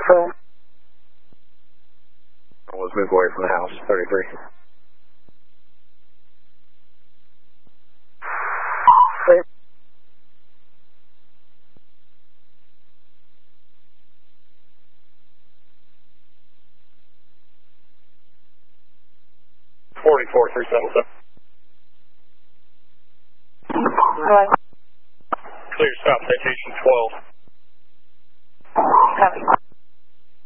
Clear. Let's move away from the house. 33. Clear. Clear south, citation 12. Copy.